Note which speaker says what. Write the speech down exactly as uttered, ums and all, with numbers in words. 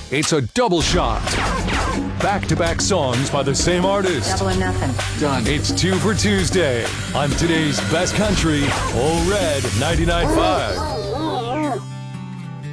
Speaker 1: It's a double shot. Back-to-back songs by the same artist.
Speaker 2: Double or nothing.
Speaker 1: Done. It's two for Tuesday on today's best country, Ole Red ninety-nine point five.